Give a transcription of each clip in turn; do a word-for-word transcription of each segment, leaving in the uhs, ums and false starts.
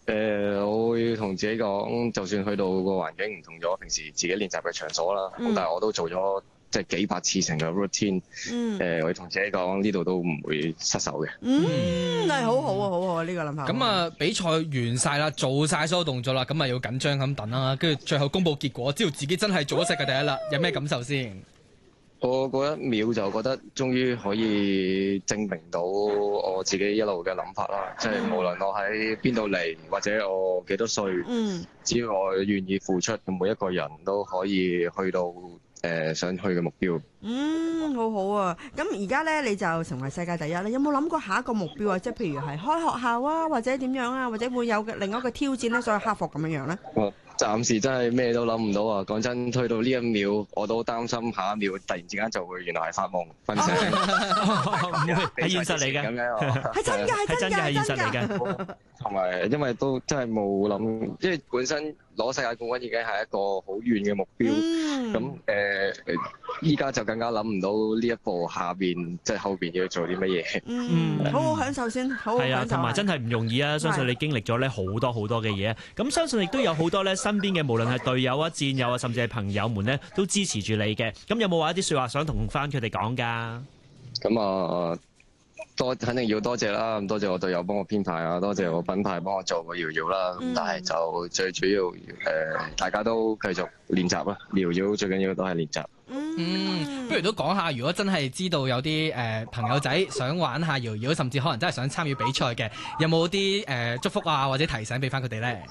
誒、呃，我會同自己講，就算去到個環境唔同咗，平時自己練習嘅場所啦，咁、 嗯但係我都做咗即係幾百次成嘅 routine。 嗯， 誒、呃，我會同自己講，呢度都唔會失手嘅。 嗯，係好好啊，好好啊，呢、個諗法。 咁啊，比賽完晒啦，做晒所有動作啦，咁啊要緊張咁等啦，跟住最後公佈結果，知道自己真係做咗世界第一啦，有咩感受先？ 我嗰一秒就覺得，終於可以證明到我自己一路嘅諗法啦。即係無論我喺邊度嚟，或者我幾多歲， 嗯只要我願意付出，每一個人都可以去到誒、呃、想去嘅目標。 嗯，好好啊。咁而家咧你就成為世界第一咧，有冇諗過下一個目標啊？即係譬如係開學校啊，或者點樣啊，或者會有嘅另一個挑戰咧，所以克服咁樣樣咧？ 我暫時真係咩都諗唔到啊！講真，推到呢一秒，我都擔心下一秒突然之間就會原來係發夢瞓醒， 唔會係現實嚟嘅， 咁樣係真嘅，係係真嘅，係現實嚟嘅。 嘅。 同埋因為都真係冇諗，因為本身攞世界冠軍已經係一個好遠嘅目標。 嗯， 咁誒，依家就更加諗唔到呢一步下邊即係後邊要做啲乜嘢。 嗯， 嗯好好享受先，好好係啊， 享受。 同埋真係唔容易啊！相信你經歷咗咧好多好多嘅嘢，咁相信亦都有好多咧身邊嘅，無論係隊友啊、戰友啊，甚至係朋友們咧，都支持住你嘅。咁有冇話一啲説話想同翻佢哋講㗎？ 咁啊，多肯定要多謝啦，咁多謝我隊友幫我編排啊，多謝我品牌幫我做個搖搖啦。咁、 嗯但係就最主要誒、呃，大家都繼續練習啦，搖搖最緊要都係練習。 嗯，不如都講下，如果真係知道有啲誒、呃、朋友仔想玩下搖搖，甚至可能真係想參與比賽嘅，有冇啲誒祝福啊，或者提醒俾翻佢哋咧？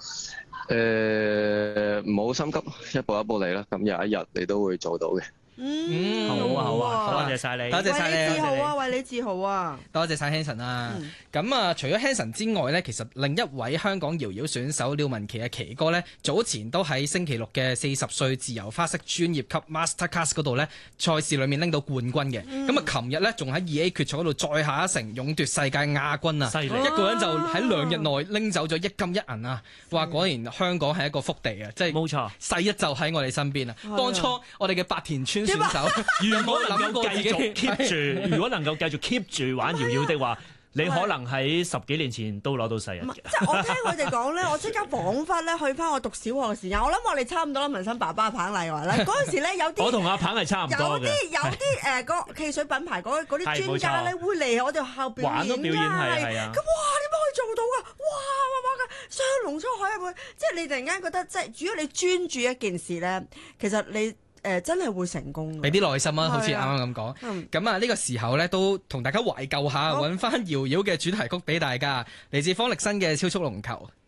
誒，唔好心急，一步一步嚟啦。咁有一日你都會做到嘅。 嗯， 好啊好啊，多謝晒你， 多謝晒你， 為你自豪啊，為你自豪啊！ 多謝晒 Hanson 啊！咁、 嗯、 啊，除咗 Hanson 之外呢，其實另一位香港搖搖選手廖文琪嘅琪哥呢，早前都喺星期六嘅四十歲自由花式專業級 Master Class 嗰度呢，賽事裏面拎到冠軍嘅。咁啊、嗯，琴日呢，仲喺二 A 決賽嗰度再下一城，勇奪世界亞軍啊！犀利，一個人就喺兩日內拎走咗一金一銀啊！話果然香港係一個福地啊！即係冇錯，世一就喺我哋身邊啊！當初我哋嘅白田村選手， 如果能夠繼續 keep 住，如果能夠繼續 keep 住玩搖搖的話，你可能喺十幾年前都攞到世人嘅。 即係我聽佢哋講咧，我即刻彷彿咧去翻我讀小學嘅時間，我諗我哋差唔多啦。文生爸爸彭麗華咧，嗰陣時咧有啲我同阿彭係差唔多嘅。 有啲有啲誒個汽水品牌嗰嗰啲專家咧會嚟我哋學校表演㗎，係啊。咁哇點解可以做到㗎？哇哇哇嘅雙龍出海入去，即係你突然間覺得即係，主要你專注一件事咧，其實你。誒、呃、真係會成功， 俾啲耐心啊！好似啱啱咁講，咁啊呢個時候呢，都同大家懷舊下，揾翻搖搖嘅主題曲俾大家，嚟自方力申嘅《超速龍球》。